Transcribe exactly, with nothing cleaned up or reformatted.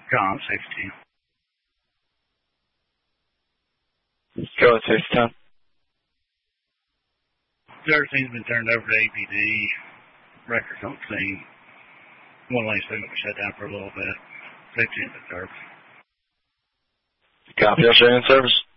Con safety. Go at safety time. Everything's been turned over to A P D. Records on scene. One lane's been shut down for a little bit. Safety in the service. Copy, I'll show you in service.